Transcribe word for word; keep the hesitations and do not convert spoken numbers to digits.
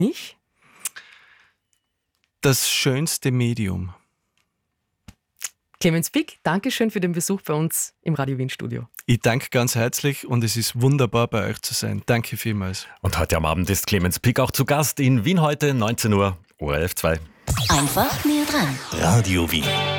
Ich? Das schönste Medium. Clemens Pick, Dankeschön für den Besuch bei uns im Radio Wien Studio. Ich danke ganz herzlich und es ist wunderbar, bei euch zu sein. Danke vielmals. Und heute am Abend ist Clemens Pick auch zu Gast in Wien heute, neunzehn Uhr, O R F zwei. Einfach näher dran. Radio Wien.